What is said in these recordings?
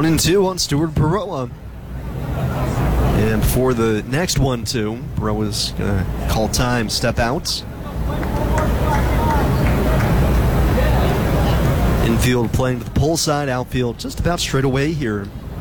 1-2 on Stuart Baroa. And for the next 1-2, Baroa's going to call time, step out. Infield playing to the pull side, outfield just about straight away here.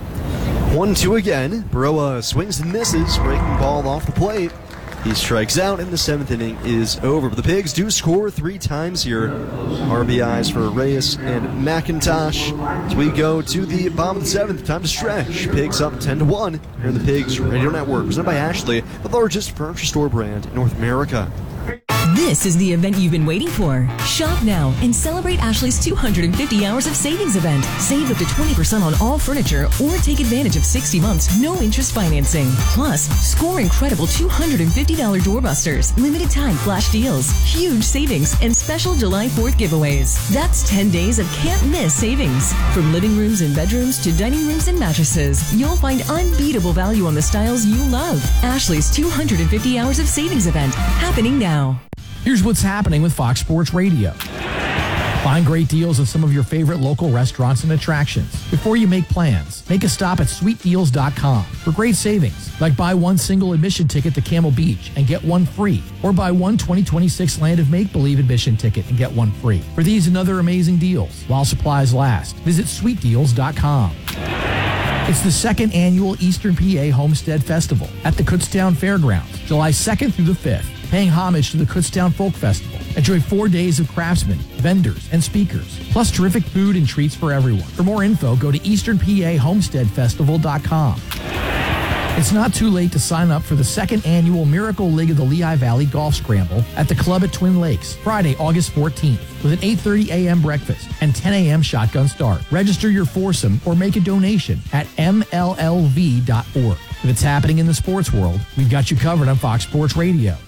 1-2 again. Baroa swings and misses, breaking the ball off the plate. He strikes out, and the 7th inning is over. But the Pigs do score 3 times here. RBIs for Reyes and McIntosh. As we go to the bottom of the 7th, time to stretch. Pigs up 10-1 here in the Pigs Radio Network, presented by Ashley, the largest furniture store brand in North America. This is the event you've been waiting for. Shop now and celebrate Ashley's 250 hours of savings event. Save up to 20% on all furniture or take advantage of 60 months, no interest financing. Plus, score incredible $250 doorbusters, limited time flash deals, huge savings, and special July 4th giveaways. That's 10 days of can't miss savings. From living rooms and bedrooms to dining rooms and mattresses, you'll find unbeatable value on the styles you love. Ashley's 250 hours of savings event, happening now. Here's what's happening with Fox Sports Radio. Find great deals at some of your favorite local restaurants and attractions. Before you make plans, make a stop at sweetdeals.com for great savings, like buy one single admission ticket to Camel Beach and get one free, or buy one 2026 Land of Make-Believe admission ticket and get one free. For these and other amazing deals, while supplies last, visit sweetdeals.com. It's the 2nd annual Eastern PA Homestead Festival at the Kutztown Fairgrounds, July 2nd through the 5th. Paying homage to the Kutztown Folk Festival. Enjoy 4 days of craftsmen, vendors, and speakers, plus terrific food and treats for everyone. For more info, go to easternpahomesteadfestival.com. It's not too late to sign up for the 2nd annual Miracle League of the Lehigh Valley Golf Scramble at the club at Twin Lakes, Friday, August 14th, with an 8:30 a.m. breakfast and 10 a.m. shotgun start. Register your foursome or make a donation at mllv.org. If it's happening in the sports world, we've got you covered on Fox Sports Radio.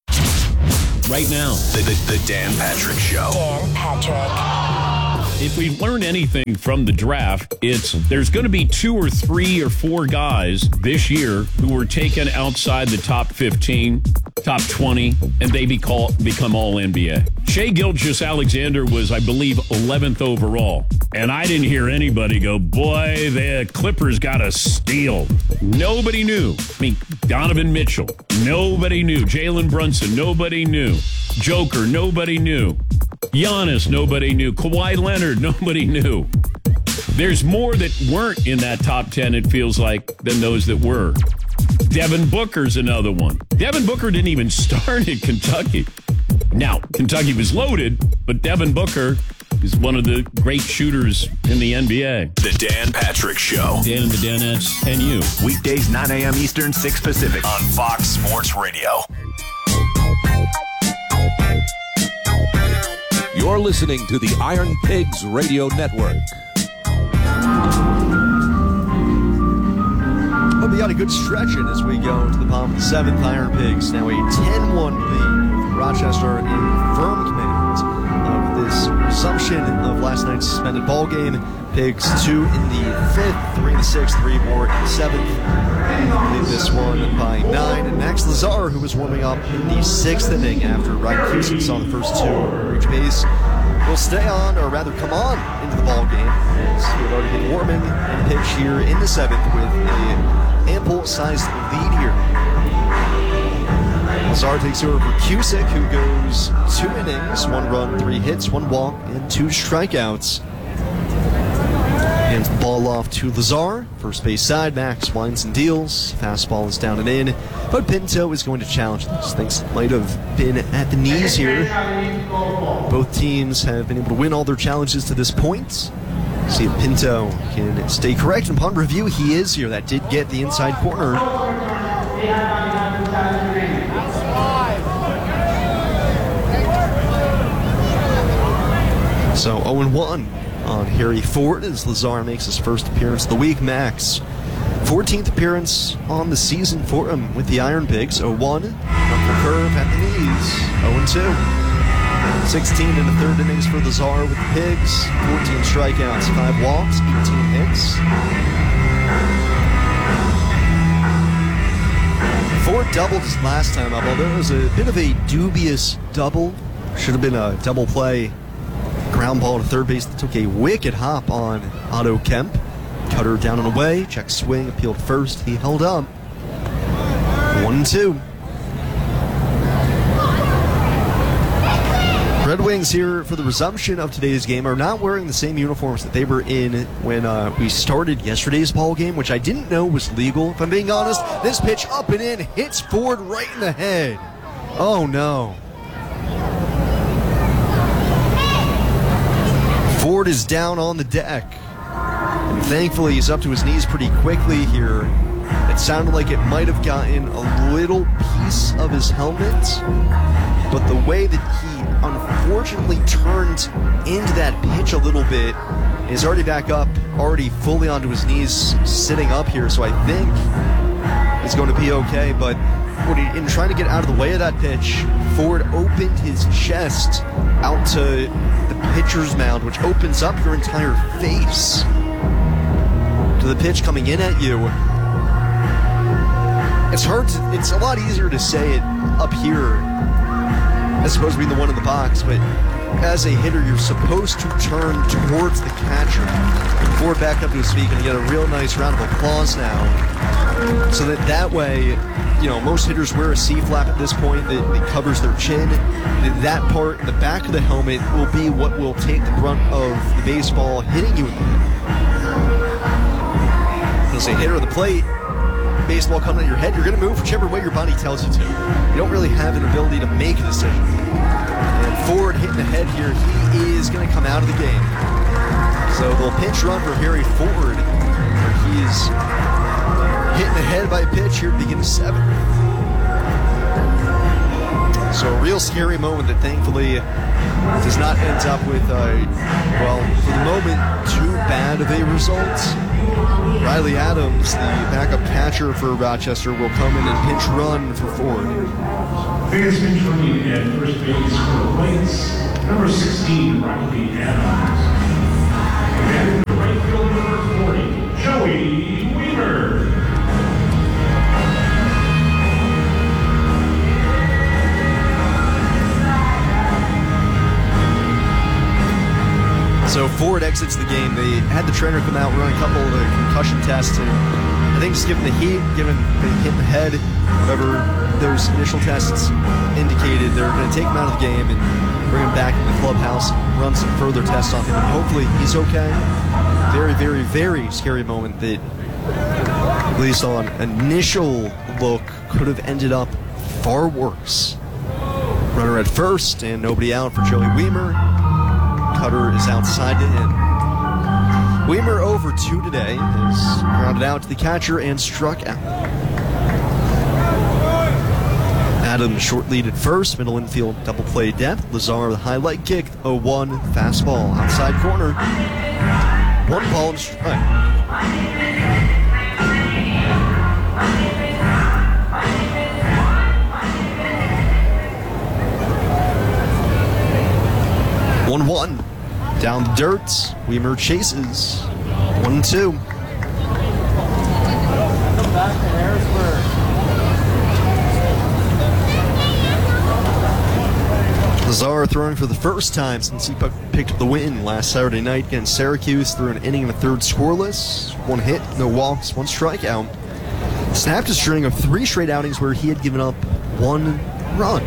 Right now, the Dan Patrick Show. Dan Patrick. If we've learned anything from the draft, it's there's going to be 2 or 3 or 4 guys this year who were taken outside the top 15, top 20, and they become all NBA. Shai Gilgeous-Alexander was, I believe, 11th overall. And I didn't hear anybody go, boy, the Clippers got a steal. Nobody knew. I mean, Donovan Mitchell, nobody knew. Jalen Brunson, nobody knew. Joker, nobody knew. Giannis, nobody knew. Kawhi Leonard, nobody knew. There's more that weren't in that top 10, it feels like, than those that were. Devin Booker's another one. Devin Booker didn't even start at Kentucky. Now, Kentucky was loaded, but Devin Booker is one of the great shooters in the NBA. The Dan Patrick Show. Dan and the Danettes and you. Weekdays 9 a.m. Eastern, 6 Pacific on Fox Sports Radio. You're listening to the Iron Pigs Radio Network. But we got a good stretch in as we go into the bottom of the 7th. Iron Pigs now a 10-1 lead. Rochester in firm command of this resumption of last night's suspended ball game. Pigs 2 in the 5th, 3 in the 6th, 3 more in the 7th. Lead this one by 9. And Max Lazar, who was warming up in the 6th inning after Ryan Cusick saw the first 2 reach base, will stay on, or rather come on, into the ball game. As he had already been warming and pitch here in the 7th with an ample-sized lead here. Lazar takes over for Cusick, who goes 2 innings, 1 run, 3 hits, 1 walk, and 2 strikeouts. Hands the ball off to Lazar. First base side, Max winds and deals. Fastball is down and in. But Pinto is going to challenge this. Things might have been at the knees here. Both teams have been able to win all their challenges to this point. See if Pinto can stay correct. And upon review, he is here. That did get the inside corner. So 0-1 on Harry Ford as Lazar makes his first appearance of the week. Max, 14th appearance on the season for him with the Iron Pigs. 0-1, knuckle curve at the knees. 0-2. 16 in the 3rd innings for Lazar with the Pigs. 14 strikeouts, 5 walks, 18 hits. Ford doubled his last time up, although it was a bit of a dubious double. Should have been a double play. Ground ball to third base that took a wicked hop on Otto Kemp. Cutter down and away. Check swing. Appealed first. He held up. 1-2. Red Wings here for the resumption of today's game are not wearing the same uniforms that they were in when we started yesterday's ball game, which I didn't know was legal. If I'm being honest, this pitch up and in hits Ford right in the head. Oh no. Ford is down on the deck. And thankfully he's up to his knees pretty quickly here. It sounded like it might have gotten a little piece of his helmet, but the way that he unfortunately turned into that pitch a little bit, is already back up, already fully onto his knees, sitting up here, so I think it's going to be okay. But in trying to get out of the way of that pitch, Ford opened his chest out to the pitcher's mound, which opens up your entire face to the pitch coming in at you. It's a lot easier to say it up here as opposed to being the one in the box, but as a hitter, you're supposed to turn towards the catcher. Ford back up to his feet and get a real nice round of applause now. So that way, most hitters wear a C-flap at this point that covers their chin. That part in the back of the helmet will be what will take the brunt of the baseball hitting you in the head. As a hitter of the plate, baseball coming at your head, you're going to move whichever way your body tells you to. You don't really have an ability to make a decision. And Ford hitting the head here, he is going to come out of the game. So they'll pinch run for Harry Ford. He's hitting the head by a pitch here to begin the seventh. So a real scary moment that thankfully does not end up with, for the moment, too bad of a result. Riley Adams, the backup catcher for Rochester, will come in and pinch run for Ford. Biggest pinch running at first base for the Whites, number 16, Riley Adams. And the right field, number 40, Joey Weaver. So Ford exits the game. They had the trainer come out, run a couple of the concussion tests, and I think just given the heat, given the hit in the head, whatever those initial tests indicated, they're going to take him out of the game and bring him back in the clubhouse, run some further tests on him, and hopefully he's okay. Very, very, very scary moment that, at least on initial look, could have ended up far worse. Runner at first, and nobody out for Joey Weimer. Cutter is outside to him. Weimer over 2 today, is grounded out to the catcher and struck out. Adams short lead at first, middle infield double play depth. Lazar the highlight kick, 0-1 fastball outside corner. 1 ball and strike. Down the dirt, Weimer chases. 1-2. Lazar throwing for the first time since he picked up the win last Saturday night against Syracuse through an inning and a third scoreless. 1 hit, no walks, 1 strikeout. Snapped a string of 3 straight outings where he had given up 1 run.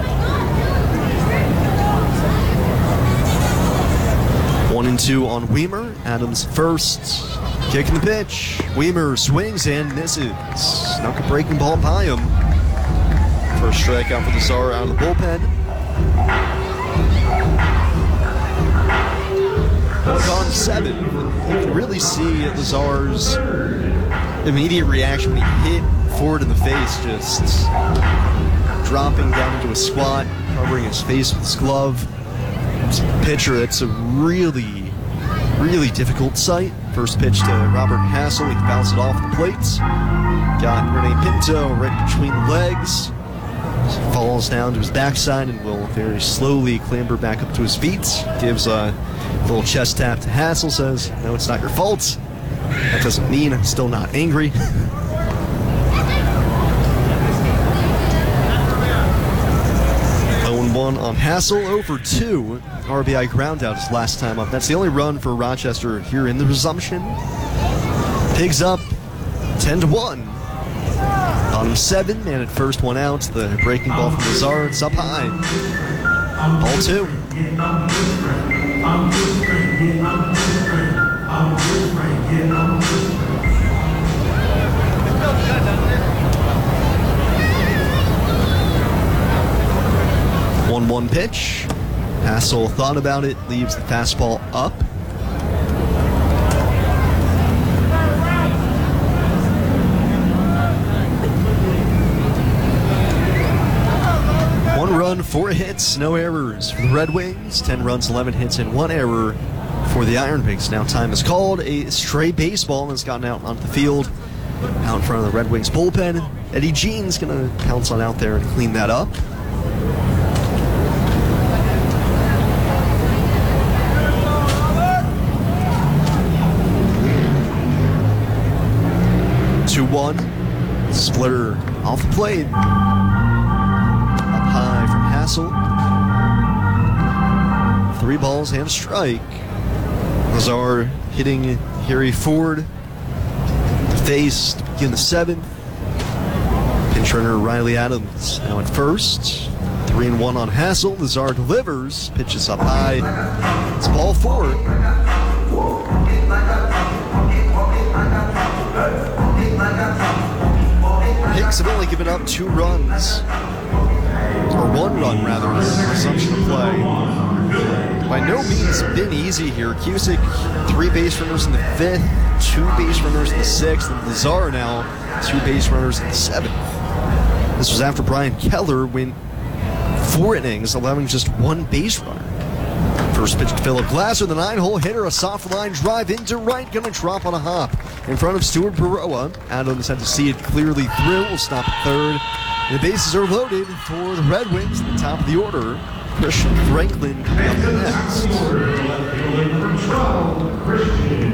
1-2 on Weimer. Adams first. Kicking the pitch. Weimer swings and misses. Snuck a breaking ball by him. First strikeout for the Czar out of the bullpen. On 7. You can really see Lazar's immediate reaction when he hit Ford in the face, just dropping down into a squat, covering his face with his glove. Pitcher, that's a really, really difficult sight. First pitch to Robert Hassel, he bounced it off the plates. Got Rene Pinto right between the legs. Falls down to his backside and will very slowly clamber back up to his feet. Gives a little chest tap to Hassel, says, "No, it's not your fault. That doesn't mean I'm still not angry." 0-1 on Hassel, over 2. RBI ground out his last time up. That's the only run for Rochester here in the resumption. Pigs up 10-1. Bottom 7, man at first, one out. The breaking ball from Lazar. It's up high. Ball 2. One pitch. Hassel thought about it, leaves the fastball up. One run, 4 hits, no errors for the Red Wings. 10 runs, 11 hits, and 1 error for the Iron Pigs. Now time is called. A stray baseball has gotten out onto the field, out in front of the Red Wings bullpen. Eddie Jean's going to pounce on out there and clean that up. One splitter off the plate, up high from Hassel. 3 balls and a strike. Lazar hitting Harry Ford the face to begin the 7th. Pinch runner Riley Adams now at first. 3-1 on Hassel. Lazar delivers, pitches up high. It's ball 4. Pigs have only given up 2 runs, or 1 run rather, in the resumption of play. By no means been easy here. Cusick, 3 base runners in the 5th, 2 base runners in the 6th, and Lazar now 2 base runners in the 7th. This was after Brian Keller went 4 innings, allowing just 1 base runner. First pitch to Philip Glasser, the 9-hole hitter, a soft line drive into right, gonna drop on a hop in front of Stuart Baroa. Adams had to see it clearly through, will stop at third. And the bases are loaded for the Red Wings at the top of the order. Christian Franklin coming up next.